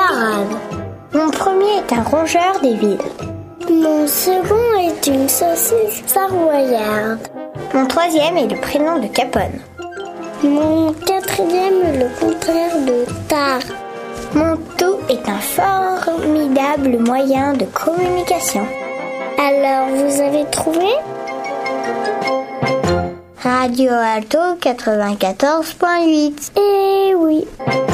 camarades. Mon premier est un rongeur des villes. Mon second est une saucisse savoyarde. Mon troisième est le prénom de Capone. Mon quatrième est le contraire de tard. Mon tout est un formidable moyen de communication. Alors, vous avez trouvé ? Radio Alto 94.8. Eh oui.